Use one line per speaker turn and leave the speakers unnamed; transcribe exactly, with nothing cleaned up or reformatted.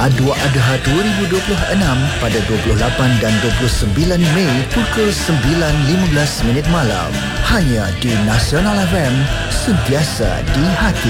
Adwa Adha dua ribu dua puluh enam pada dua puluh lapan dan dua puluh sembilan Mei pukul sembilan lima belas minit malam. Hanya di Nasional F M, sentiasa di hati.